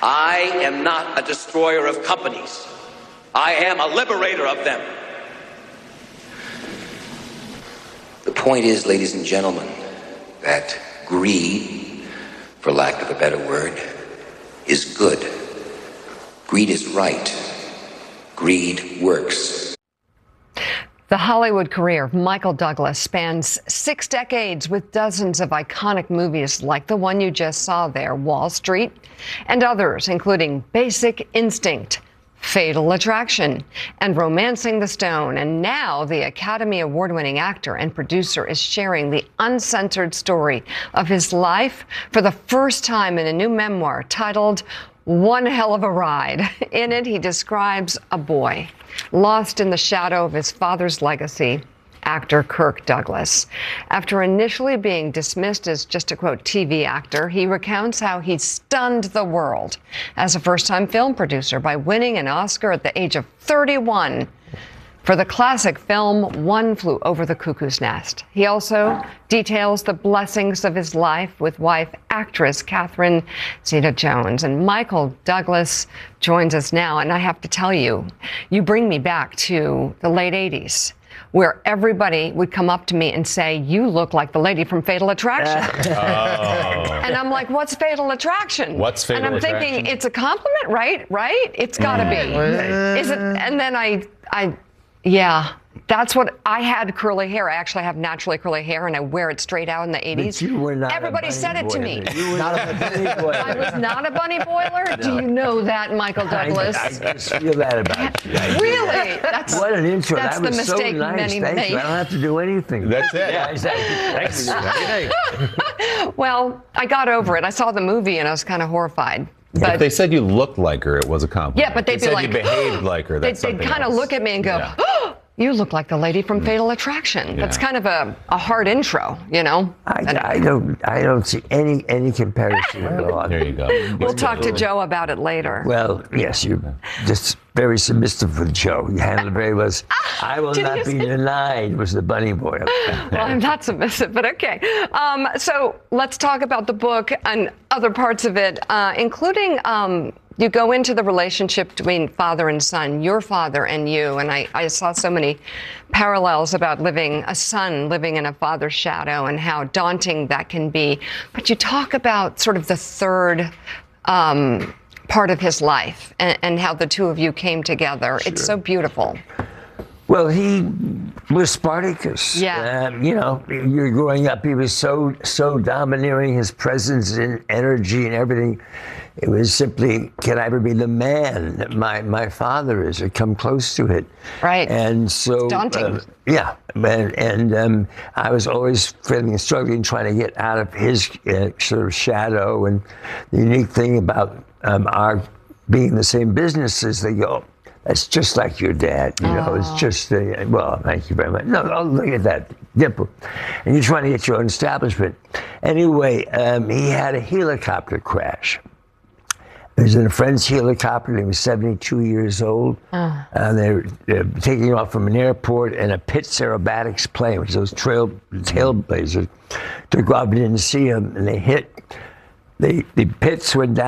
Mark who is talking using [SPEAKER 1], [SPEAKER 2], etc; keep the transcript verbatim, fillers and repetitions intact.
[SPEAKER 1] I am not a destroyer of companies. I am a liberator of them. The point is, ladies and gentlemen, that greed, for lack of a better word, is good. Greed is right. Greed works.
[SPEAKER 2] The Hollywood career of Michael Douglas spans six decades with dozens of iconic movies like the one you just saw there, Wall Street, and others, including Basic Instinct, Fatal Attraction, and Romancing the Stone. And now the Academy Award-winning actor and producer is sharing the uncensored story of his life for the first time in a new memoir titled One Hell of a Ride. In it, he describes a boy lost in the shadow of his father's legacy, actor Kirk Douglas. After initially being dismissed as just a, quote, T V actor, he recounts how he stunned the world as a first-time film producer by winning an Oscar at the age of thirty-one for the classic film One Flew Over the Cuckoo's Nest. He also details the blessings of his life with wife, actress Catherine Zeta-Jones. And Michael Douglas joins us now, and I have to tell you, you bring me back to the late eighties, where everybody would come up to me and say, you look like the lady from Fatal Attraction.
[SPEAKER 3] Oh.
[SPEAKER 2] And I'm like, what's Fatal Attraction?
[SPEAKER 3] What's Fatal
[SPEAKER 2] And I'm
[SPEAKER 3] Attraction?
[SPEAKER 2] thinking, it's a compliment, right? Right? It's gotta be. Is it? And then I, I, yeah, that's what, I had curly hair. I actually have naturally curly hair, and I wear it straight out in the eighties.
[SPEAKER 4] But you were not
[SPEAKER 2] Everybody
[SPEAKER 4] a
[SPEAKER 2] said it to me.
[SPEAKER 4] boiler. You were not a bunny boiler.
[SPEAKER 2] I was not a bunny boiler? Do you know that, Michael Douglas?
[SPEAKER 4] I, I just feel that about you. I
[SPEAKER 2] Really? That's,
[SPEAKER 4] What an intro.
[SPEAKER 2] that's
[SPEAKER 4] that
[SPEAKER 2] the
[SPEAKER 4] was
[SPEAKER 2] mistake
[SPEAKER 4] so nice.
[SPEAKER 2] many
[SPEAKER 4] Thank
[SPEAKER 2] made.
[SPEAKER 4] you. I don't have to do anything.
[SPEAKER 3] That's it.
[SPEAKER 4] Yeah, exactly. Thank you.
[SPEAKER 2] Well, I got over it. I saw the movie, and I was kind of horrified.
[SPEAKER 3] If
[SPEAKER 2] But
[SPEAKER 3] they said you looked like her, it was a compliment.
[SPEAKER 2] yeah, but they'd
[SPEAKER 3] If
[SPEAKER 2] be
[SPEAKER 3] said
[SPEAKER 2] like,
[SPEAKER 3] you behaved like her.
[SPEAKER 2] they'd,
[SPEAKER 3] That's
[SPEAKER 2] they'd
[SPEAKER 3] something
[SPEAKER 2] kind of
[SPEAKER 3] else.
[SPEAKER 2] look at me and go,
[SPEAKER 3] Yeah.
[SPEAKER 2] oh, you look like the lady from Fatal Attraction. That's
[SPEAKER 3] Yeah.
[SPEAKER 2] kind of a, a hard intro, you know?
[SPEAKER 4] I, I don't. I don't see any any comparison at all.
[SPEAKER 3] There you go.
[SPEAKER 2] We'll talk to Joe about it later.
[SPEAKER 4] Well, yes, you're just very submissive with Joe. You handled it very well. I will
[SPEAKER 2] Did
[SPEAKER 4] not
[SPEAKER 2] you
[SPEAKER 4] be
[SPEAKER 2] say-
[SPEAKER 4] denied was the bunny boy.
[SPEAKER 2] Well, I'm not submissive, but okay. Um, so let's talk about the book and other parts of it, uh, including um, you go into the relationship between father and son, your father and you. And I, I saw so many parallels about living, a son living in a father's shadow and how daunting that can be. But you talk about sort of the third um, part of his life and, and how the two of you came together. It's so beautiful.
[SPEAKER 4] Well, he was Spartacus.
[SPEAKER 2] Yeah.
[SPEAKER 4] Um, you know, you're growing up, he was so so domineering, his presence and energy and everything. It was simply, can I ever be the man that my, my father is, or come close to it?
[SPEAKER 2] Right.
[SPEAKER 4] And so,
[SPEAKER 2] It's daunting.
[SPEAKER 4] uh, yeah, and, and um, I was always feeling, struggling, trying to get out of his uh, sort of shadow. And the unique thing about um, our being in the same business is they go, that's just like your dad, you know, it's just, uh, well, thank you very much. No, oh, look at that dimple. And you're trying to get your own establishment. Anyway, um, he had a helicopter crash. He was in a friend's helicopter, and he was seventy-two years old. Uh. Uh, they're, they're taking off from an airport, and a Pitts Aerobatics plane, which is those trail, tailblazers, took off and didn't see him, and they hit, they, the Pitts went down.